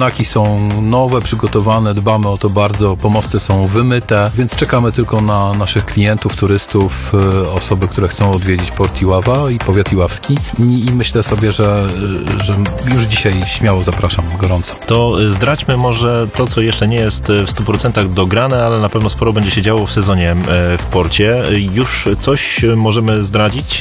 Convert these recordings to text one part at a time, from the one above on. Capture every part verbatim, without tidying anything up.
znaki są nowe, przygotowane, dbamy o to bardzo, pomosty są wymyte, więc czekamy tylko na naszych klientów, turystów, osoby, które chcą odwiedzić Port Iława i powiat iławski i, i myślę sobie, że, że już dzisiaj śmiało zapraszam, gorąco. To zdradźmy może to, co jeszcze nie jest w stu procentach dograne, ale na pewno sporo będzie się działo w sezonie w porcie. Już coś możemy zdradzić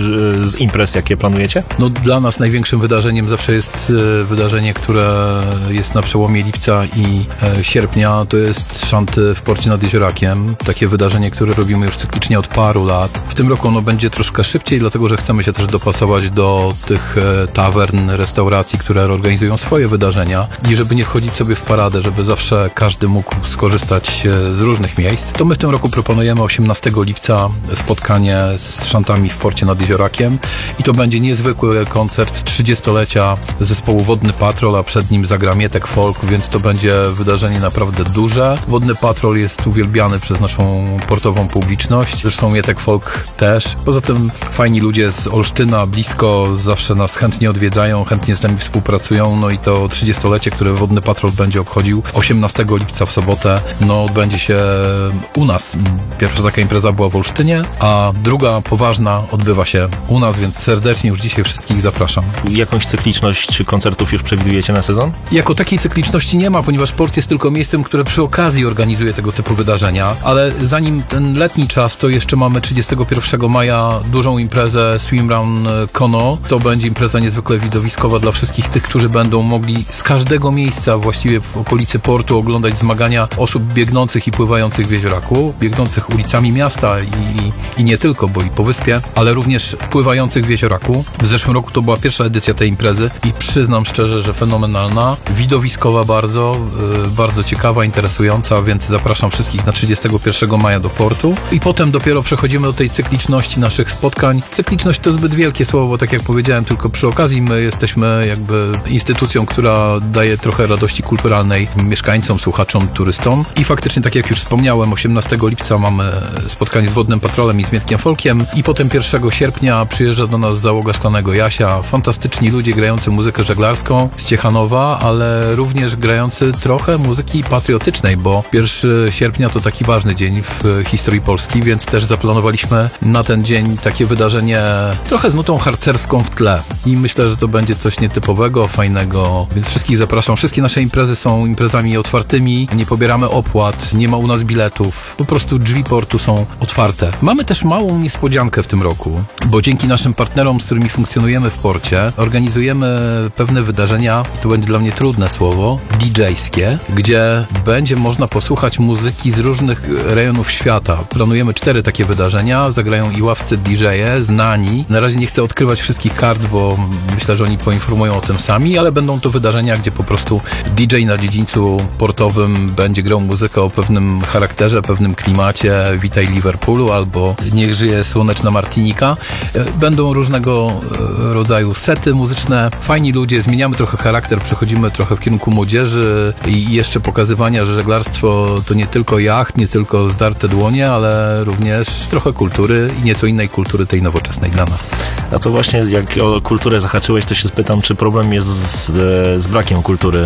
z imprez, jakie planujecie? No dla nas największym wydarzeniem zawsze jest wydarzenie, które jest na przełomie lipca i sierpnia, to jest szanty w porcie nad Jeziorakiem. Takie wydarzenie, które robimy już cyklicznie od paru lat. W tym roku ono będzie troszkę szybciej, dlatego że chcemy się też dopasować do tych tawern, restauracji, które organizują swoje wydarzenia i żeby nie wchodzić sobie w paradę, żeby zawsze każdy mógł skorzystać z różnych miejsc, to my w tym roku proponujemy osiemnastego lipca spotkanie z szantami w porcie nad Jeziorakiem i to będzie niezwykły koncert trzydziestolecia zespołu Wodny Patrol, a przed nim zagra Mietek Folk, więc to będzie wydarzenie naprawdę duże. Wodny Patrol jest uwielbiany przez naszą portową publiczność, zresztą Mietek Folk też. Poza tym fajni ludzie z Olsztyna, blisko, zawsze nas chętnie odwiedzają, chętnie z nami współpracują, no i to trzydziestolecie, które Wodny Patrol będzie obchodził osiemnastego lipca w sobotę, no odbędzie się u nas. Pierwsza taka impreza była w Olsztynie, a druga poważna odbywa się u nas, więc serdecznie już dzisiaj wszystkich zapraszam. Jakąś cykliczność koncertów już przewidujecie na sezon? Jako takiej cykliczności nie ma, ponieważ port jest tylko miejscem, które przy okazji organizuje tego typu wydarzenia, ale zanim ten letni czas, to jeszcze mamy trzydziestego pierwszego maja dużą imprezę Swim Run Kono. To będzie impreza niezwykle widowiskowa dla wszystkich tych, którzy będą mogli z każdego miejsca właściwie w okolicy portu oglądać zmagania osób biegnących i pływających w Jezioraku, biegnących ulicami miasta i, i nie tylko, bo i po wyspie, ale również pływających w Jezioraku. W zeszłym roku to była pierwsza edycja tej imprezy i przyznam szczerze, że fenomenalna, widowiskowa bardzo, yy, bardzo ciekawa, interesująca, więc zapraszam wszystkich na trzydziestego pierwszego maja do portu i potem dopiero przechodzimy do tej cykliczności naszych spotkań. Cykliczność to zbyt wielkie słowo, tak jak powiedziałem, tylko przy okazji my jesteśmy jakby instytucją, która daje trochę radości kulturalnej mieszkańcom, słuchaczom, turystom i faktycznie, tak jak już wspomniałem, osiemnastego lipca mamy spotkanie z Wodnym Patrolem i z Mietkiem Folkiem i potem pierwszego sierpnia przyjeżdża do nas załoga Szklanego Jasia, fantastyczni ludzie grający muzykę żeglarską z Ciechanowa, ale również grający trochę muzyki patriotycznej, bo pierwszego sierpnia to taki ważny dzień w historii Polski, więc też zaplanowaliśmy na ten dzień takie wydarzenie trochę z nutą harcerską w tle i myślę, że to będzie coś nietypowego, fajnego, więc wszystkich zapraszam. Wszystkie nasze imprezy są imprezami otwartymi, nie pobieramy opłat, nie ma u nas biletów, po prostu drzwi portu są otwarte. Mamy też małą niespodziankę w tym roku, bo dzięki naszym partnerom, z którymi funkcjonujemy w porcie, organizujemy pewne wydarzenia, i to będzie dla mnie trudne słowo, didżejskie, gdzie będzie można posłuchać muzyki z różnych rejonów świata. Planujemy cztery takie wydarzenia, zagrają iławscy didżeje, znani. Na razie nie chcę odkrywać wszystkich kart, bo myślę, że oni poinformują o tym sami, ale będą to wydarzenia, gdzie po prostu didżej na dziedzińcu portowym będzie grał muzykę o pewnym charakterze, pewnym klimacie, Witaj Liverpoolu albo Niech żyje słoneczna Martinika. Będą różnego rodzaju sety muzyczne, fajni ludzie, zmieniamy trochę charakter, przechodzimy trochę w kierunku młodzieży i jeszcze pokazywania, że żeglarstwo to nie tylko jacht, nie tylko zdarte dłonie, ale również trochę kultury i nieco innej kultury, tej nowoczesnej dla nas. A to właśnie, jak o kulturę zahaczyłeś, to się spytam, czy problem jest z, z brakiem kultury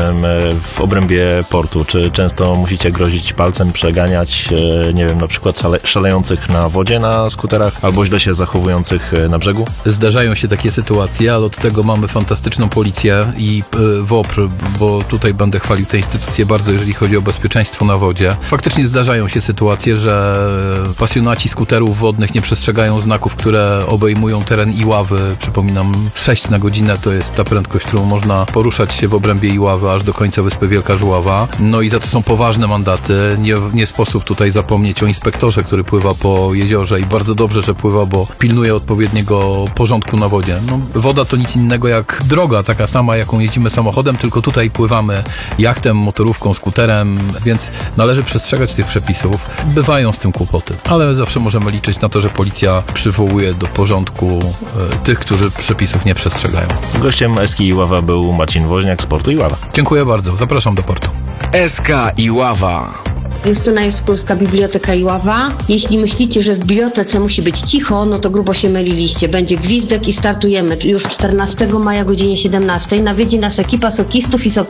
w obrębie portu? Czy często musicie grozić palcem, przeganiać, nie wiem, na przykład szale, szalejących na wodzie na skuterach albo źle się zachowujących na brzegu? Zdarzają się takie sytuacje, ale od tego mamy fantastyczną policję i W O P R, bo tutaj będę chwalił tę instytucję bardzo, jeżeli chodzi o bezpieczeństwo na wodzie. Faktycznie zdarzają się sytuacje, że pasjonaci skuterów wodnych nie przestrzegają znaków, które obejmują teren Iławy. Przypominam, sześć na godzinę to jest ta prędkość, którą można poruszać się w obrębie Iławy aż do końca wyspy Wielka Żuława. No i za to są poważne mandaty. Nie, nie sposób tutaj zapomnieć o inspektorze, który pływa po jeziorze i bardzo dobrze, że pływa, bo pilnuje odpowiedniego porządku na wodzie. No, woda to nic innego jak droga, taka sama, jaką jeździmy samochodem, tylko tutaj pływamy jachtem, motorówką, skuterem, więc należy przestrzegać tych przepisów. Bywają z tym kłopoty, ale zawsze możemy liczyć na to, że policja przywołuje do porządku e, tych, którzy przepisów nie przestrzegają. Gościem S K Iława był Marcin Woźniak z portu Iława. Dziękuję bardzo, zapraszam do portu. S K Iława. Justyna Jaskulska, Biblioteka Iława. Jeśli myślicie, że w bibliotece musi być cicho, no to grubo się myliliście. Będzie gwizdek i startujemy już czternastego maja o godzinie siedemnastej. Nawiedzi nas ekipa sokistów i sokistów.